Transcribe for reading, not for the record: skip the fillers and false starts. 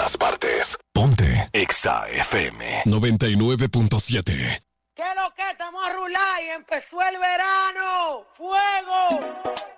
todas partes. Ponte Exa FM 99.7. ¿Qué es lo que? Estamos a rular y empezó el verano. ¡Fuego!